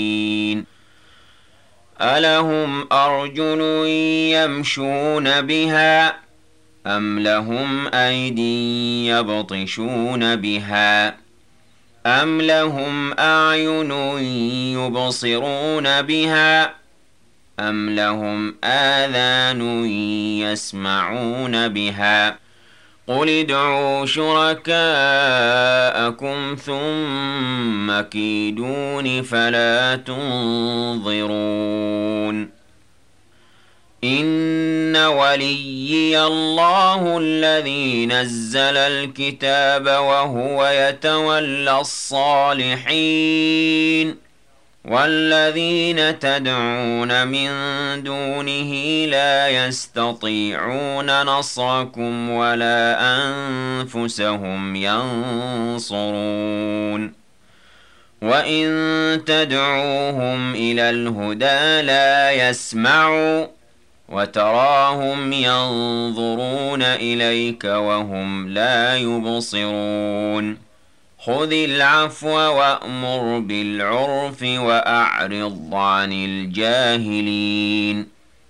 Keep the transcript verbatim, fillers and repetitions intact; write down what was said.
ألهم أرجل يمشون بها أم لهم أيدي يبطشون بها أم لهم أعين يبصرون بها أم لهم آذان يسمعون بها قل ادعوا شركاءكم ثم كيدون فلا تنظرون إن وليي الله الذي نزل الكتاب وهو يتولى الصالحين والذين تدعون من دونه لا يستطيعون نصركم ولا أنفسهم ينصرون وإن تدعوهم إلى الهدى لا يسمعوا وتراهم ينظرون إليك وهم لا يبصرون خذ العفو وأمر بالعرف وأعرض عن الجاهلين